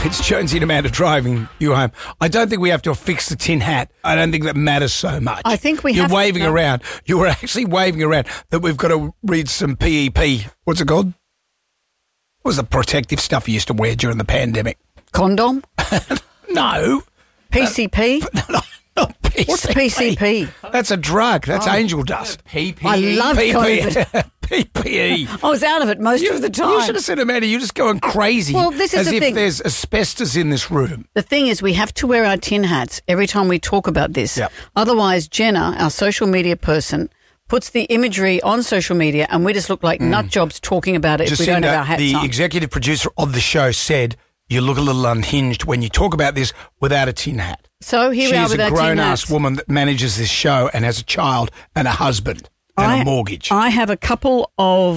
It's Jonesy and Amanda driving you home. I don't think we have to affix the tin hat. I don't think that matters so much. I think we You're have to. waving around. You were actually waving around that we've got to read some PEP. What's it called? What was the protective stuff you used to wear during the pandemic? Condom? No. PCP? Not PCP. What's PCP? That's a drug. That's angel dust. PPE. I love COVID. PPE. I was out of it most of the time. You should have said, Amanda, you're just going crazy. Well, this is as the if thing. there's asbestos in this room. The thing is, we have to wear our tin hats every time we talk about this. Yep. Otherwise, Jenna, our social media person, puts the imagery on social media and we just look like nut jobs talking about it if we don't have our hats the on. executive producer of the show, said you look a little unhinged when you talk about this without a tin hat. So here we are She's with a our tin grown-ass hats. woman that manages this show and has a child and a husband and a mortgage. I have a couple of